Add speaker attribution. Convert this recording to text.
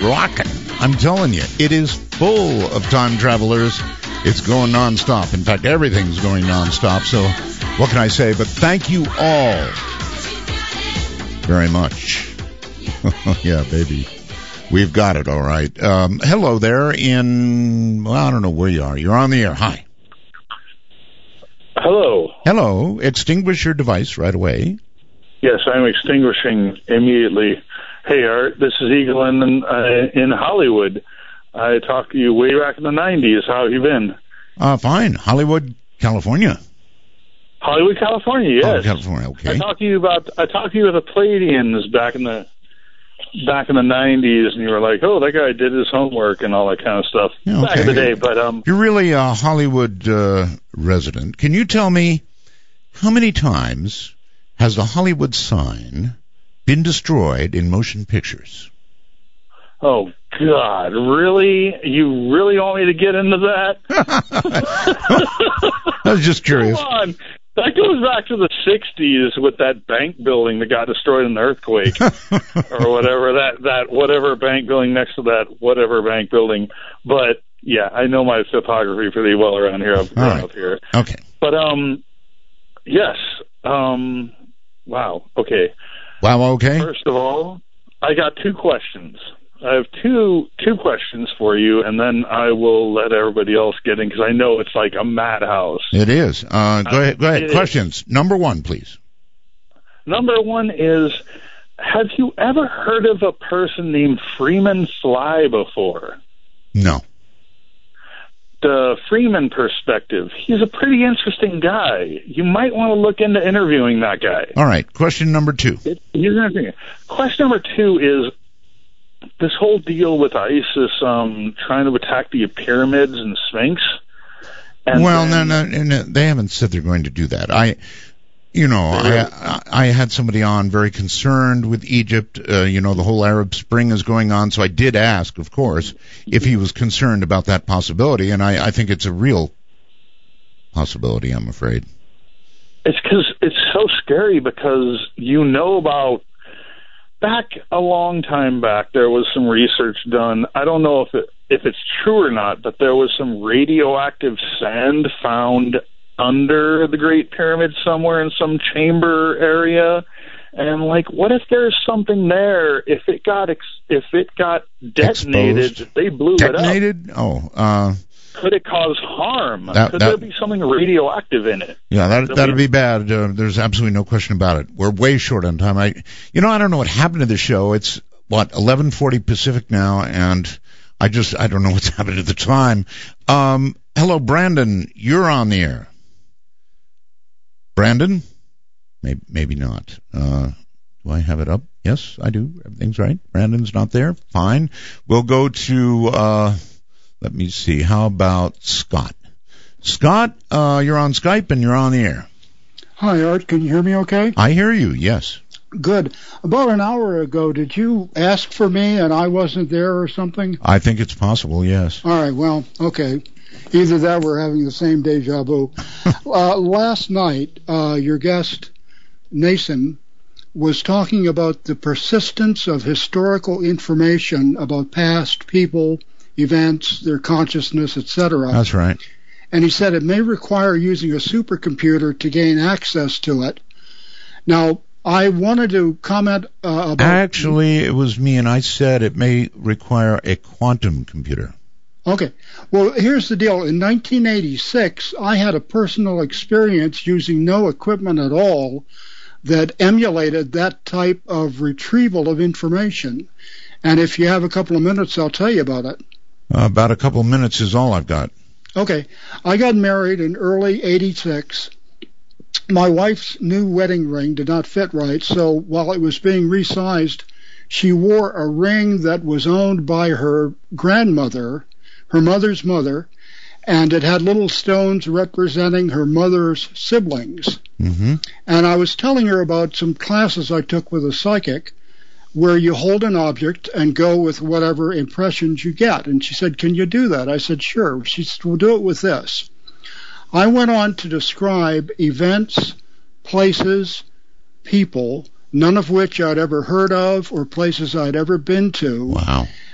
Speaker 1: rocking. I'm telling you, it is full of time travelers. It's going nonstop. In fact, everything's going nonstop. So what can I say? But thank you all very much. Yeah, baby. We've got it, all right. Hello there in, well, I don't know where you are. You're on the air. Hi.
Speaker 2: Hello.
Speaker 1: Hello. Extinguish your device right away.
Speaker 2: Yes, I'm extinguishing immediately. Hey, Art, this is Eagle in Hollywood. I talked to you way back in the 90s. How have you been?
Speaker 1: Fine. Hollywood, California.
Speaker 2: Hollywood, California, yes.
Speaker 1: Oh, California, okay.
Speaker 2: I talked to you with the Palladians back in the 90s, and you were like, oh, that guy did his homework and all that kind of stuff.
Speaker 1: Yeah, okay.
Speaker 2: Back in the day, but
Speaker 1: you're really a Hollywood resident. Can you tell me how many times has the Hollywood sign been destroyed in motion pictures?
Speaker 2: Oh, God, really? You really want me to get into that?
Speaker 1: I was just curious.
Speaker 2: Come on. That goes back to the 60s with that bank building that got destroyed in an earthquake or whatever, that whatever bank building next to that whatever bank building. But, yeah, I know my topography pretty well around here. I've grown up here.
Speaker 1: Okay.
Speaker 2: But, yes. Wow. Okay.
Speaker 1: Wow, okay.
Speaker 2: First of all, I got two questions. I have two questions for you, and then I will let everybody else get in, because I know it's like a madhouse.
Speaker 1: It is. Go ahead. Questions. Number one, please.
Speaker 2: Number one is, have you ever heard of a person named Freeman Fly before?
Speaker 1: No.
Speaker 2: The Freeman perspective. He's a pretty interesting guy. You might want to look into interviewing that guy.
Speaker 1: All right. Question number two.
Speaker 2: Question number two is, this whole deal with ISIS trying to attack the pyramids and Sphinx. And
Speaker 1: no, they haven't said they're going to do that. I had somebody on very concerned with Egypt. The whole Arab Spring is going on, so I did ask, of course, if he was concerned about that possibility, and I think it's a real possibility, I'm afraid.
Speaker 2: It's so scary because about back a long time back, there was some research done. I don't know if it's true or not, but there was some radioactive sand found under the Great Pyramid somewhere in some chamber area. And what if there's something there? If it got detonated,
Speaker 1: exposed.
Speaker 2: They blew
Speaker 1: Detonated?
Speaker 2: it up. Could it cause harm? Could there be something radioactive in it?
Speaker 1: Yeah, that'd be bad. There's absolutely no question about it. We're way short on time. I don't know what happened to the show. It's 11:40 Pacific now, and I don't know what's happened at the time. Hello, Brandon. You're on the air. Brandon? Maybe not. Do I have it up? Yes, I do. Everything's right. Brandon's not there. Fine. We'll go to let me see. How about Scott? Scott, you're on Skype and you're on the air.
Speaker 3: Hi, Art. Can you hear me okay?
Speaker 1: I hear you, yes.
Speaker 3: Good. About an hour ago, did you ask for me and I wasn't there or something?
Speaker 1: I think it's possible, yes.
Speaker 3: All right, well, okay. Either that or we're having the same deja vu. Last night, your guest, Nason, was talking about the persistence of historical information about past people, events, their consciousness, etc.
Speaker 1: That's right.
Speaker 3: And he said it may require using a supercomputer to gain access to it. Now, I wanted to comment about...
Speaker 1: Actually, it was me, and I said it may require a quantum computer.
Speaker 3: Okay. Well, here's the deal. In 1986, I had a personal experience using no equipment at all that emulated that type of retrieval of information. And if you have a couple of minutes, I'll tell you about it.
Speaker 1: About a couple of minutes is all I've got.
Speaker 3: Okay. I got married in early 86. My wife's new wedding ring did not fit right, so while it was being resized, she wore a ring that was owned by her grandmother, her mother's mother, and it had little stones representing her mother's siblings.
Speaker 1: Mm-hmm.
Speaker 3: And I was telling her about some classes I took with a psychic where you hold an object and go with whatever impressions you get. And she said, can you do that? I said, sure. She said, we'll do it with this. I went on to describe events, places, people, none of which I'd ever heard of or places I'd ever been to.
Speaker 1: Wow.